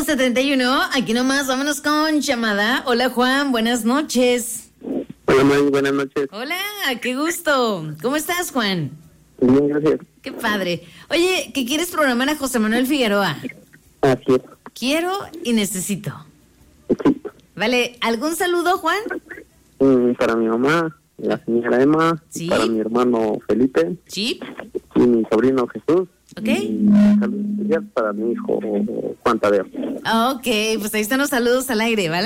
11:31, aquí nomás, vámonos con llamada. Hola Juan, buenas noches. Hola May, buenas noches. Hola, qué gusto. ¿Cómo estás, Juan? Bien, gracias. Qué padre. Oye, ¿qué quieres programar a José Manuel Figueroa? Así es. Quiero y necesito. Sí. Vale, ¿algún saludo, Juan? Para mi mamá, la señora Emma, Sí. para mi hermano Felipe Sí. y mi sobrino Jesús. Ok. Y saludos especiales para mi hijo Juan Tadeo. Ok, pues ahí están los saludos al aire, ¿vale?